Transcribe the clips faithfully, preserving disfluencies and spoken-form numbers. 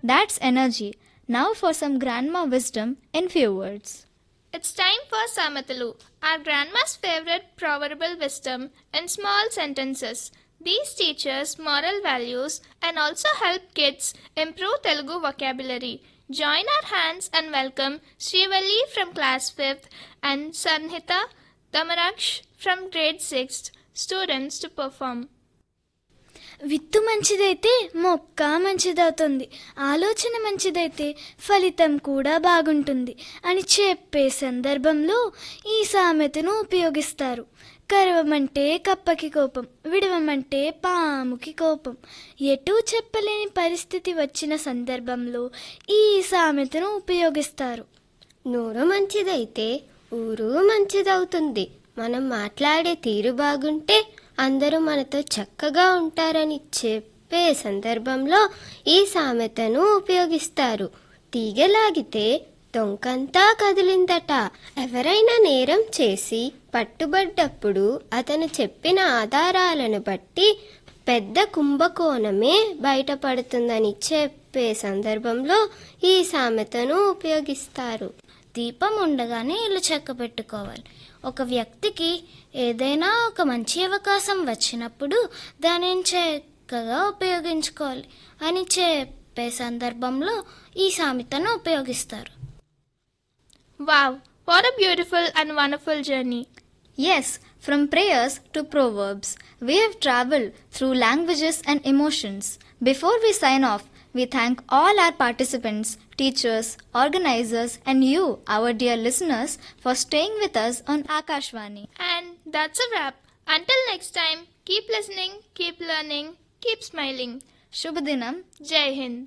That's energy. Now for some grandma wisdom in few words. It's time for Samathalu, our grandma's favorite proverbial wisdom in small sentences. These teach us moral values and also help kids improve Telugu vocabulary. Join our hands and welcome Srivalli from class fifth and Sanhita Damaraksh from grade sixth students to perform. విత్తు మంచిదైతే మొక్క మంచిదవుతుంది, ఆలోచన మంచిదైతే ఫలితం కూడా బాగుంటుంది అని చెప్పే సందర్భంలో ఈ సామెతను ఉపయోగిస్తారు. కరవమంటే కప్పకి కోపం, విడవమంటే పాముకి కోపం. ఎటూ చెప్పలేని పరిస్థితి వచ్చిన సందర్భంలో ఈ సామెతను ఉపయోగిస్తారు. నోరు మంచిదైతే ఊరు మంచిదవుతుంది. మనం మాట్లాడే తీరు బాగుంటే అందరూ మనతో చక్కగా ఉంటారని చెప్పే సందర్భంలో ఈ సామెతను ఉపయోగిస్తారు. తీగలాగితే డొంకంతా కదిలిందట. ఎవరైనా నేరం చేసి పట్టుబడ్డప్పుడు అతను చెప్పిన ఆధారాలను బట్టి పెద్ద కుంభకోణమే బయటపడుతుందని చెప్పే సందర్భంలో ఈ సామెతను ఉపయోగిస్తారు. దీపం ఉండగానే ఇల్లు చెక్క పెట్టుకోవాలి. ఒక వ్యక్తికి ఏదైనా ఒక మంచి అవకాశం వచ్చినప్పుడు దానిని చక్కగా ఉపయోగించుకోవాలి అని చెప్పే సందర్భంలో ఈ సామెతను ఉపయోగిస్తారు. Wow, what a beautiful and wonderful journey. Yes, from prayers to proverbs, we have traveled through languages and emotions. Before we sign off, we thank all our participants, teachers, organizers and you, our dear listeners, for staying with us on Akashvani. And that's a wrap. Until next time, keep listening, keep learning, keep smiling. Shubhadinam. Jai Hind.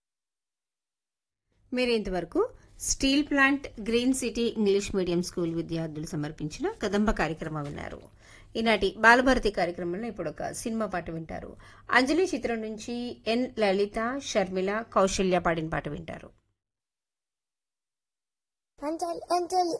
మీరు ఇంతవరకు steel plant green city English medium school విద్యార్థులు సమర్పించిన కదంబ కార్యక్రమం విన్నారు. ఈనాటి బాలభారతి కార్యక్రమంలో ఇప్పుడు ఒక సినిమా పాట వింటారు. అంజలి చిత్రం నుంచి ఎన్ లలిత, షర్మిల, కౌశల్య పాడిన పాట వింటారు. అంజలి అంజలి